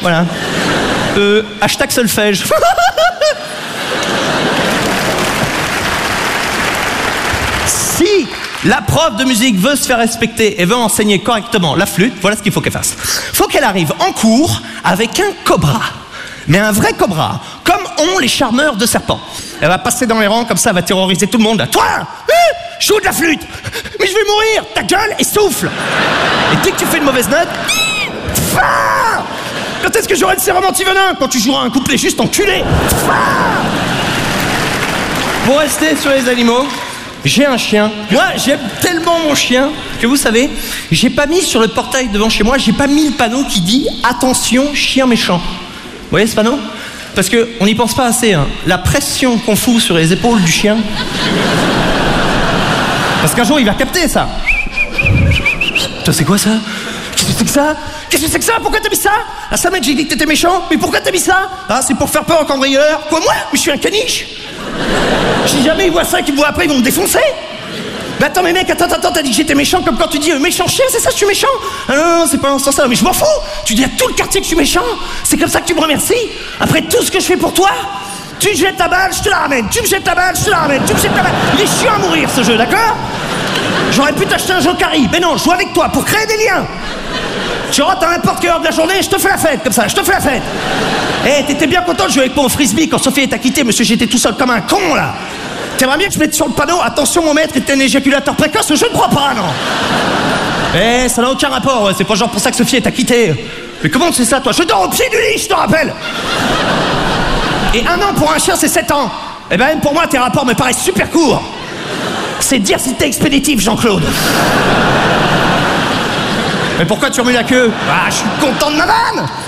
Voilà. Hashtag solfège. Si la prof de musique veut se faire respecter et veut enseigner correctement la flûte, voilà ce qu'il faut qu'elle fasse. Faut qu'elle arrive en cours avec un cobra. Mais un vrai cobra, comme ont les charmeurs de serpents. Elle va passer dans les rangs, comme ça, elle va terroriser tout le monde. Toi, joue de la flûte. Mais je vais mourir. Ta gueule et souffle. Et dès que tu fais une mauvaise note... Quand est-ce que j'aurai le sérum anti-venin? Quand tu joueras un couplet juste enculé. Pour rester sur les animaux, j'ai un chien. Moi, j'aime tellement mon chien que vous savez, j'ai pas mis sur le portail devant chez moi, j'ai pas mis le panneau qui dit « Attention, chien méchant ». Vous voyez ce panneau? Parce qu'on n'y pense pas assez, hein. La pression qu'on fout sur les épaules du chien. Parce qu'un jour, il va capter ça. Toi, c'est quoi ça? Qu'est-ce que c'est que ça? Qu'est-ce que c'est que ça? Pourquoi t'as mis ça? Ah, ça, mec, j'ai dit que t'étais méchant. Mais pourquoi t'as mis ça? Ah, c'est pour faire peur aux cambrioleurs. Quoi, moi? Mais je suis un caniche. Si jamais ils voient ça et qu'ils me voient après, ils vont me défoncer. Mais attends, mais mec, attends, t'as dit que j'étais méchant comme quand tu dis méchant chien, c'est ça, je suis méchant? Ah non, c'est pas en ce sens-là, mais je m'en fous. Tu dis à tout le quartier que je suis méchant. C'est comme ça que tu me remercies. Après tout ce que je fais pour toi, tu me jettes ta balle, je te la ramène. Tu me jettes ta balle, je te la ramène. Tu me jettes ta balle. Il est chiant à mourir ce jeu, d'accord? J'aurais pu t'acheter un Jokari, mais non, je joue avec toi pour créer des liens. Tu rentres à n'importe quelle heure de la journée, je te fais la fête, comme ça, je te fais la fête. Eh, t'étais bien content de jouer avec moi au frisbee quand Sophie t'a quitté, monsieur, j'étais tout seul comme un con, là. T'aimerais bien que je mette sur le panneau, attention mon maître est un éjaculateur précoce, je ne crois pas, non. Eh, ça n'a aucun rapport, ouais, c'est pas genre pour ça que Sophie t'a quitté. Mais comment tu sais ça, toi? Je dors au pied du lit, je te rappelle. Et 1 an pour un chien, c'est 7 ans. Eh ben, même pour moi, tes rapports me paraissent super courts. C'est dire si t'es expéditif, Jean-Claude. Mais pourquoi tu remues la queue? Ah, je suis content de ma vanne.